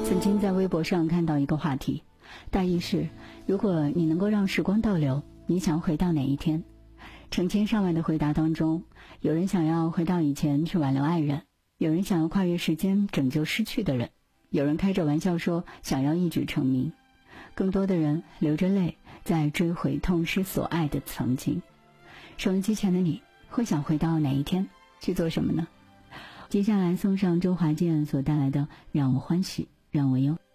曾经在微博上看到一个话题，大意是：如果你能够让时光倒流，你想回到哪一天？成千上万的回答当中，有人想要回到以前去挽留爱人，有人想要跨越时间拯救失去的人，有人开着玩笑说想要一举成名，更多的人流着泪在追回痛失所爱的曾经。收音机前的你会想回到哪一天去做什么呢？接下来送上周华健所带来的让我欢喜让我忧。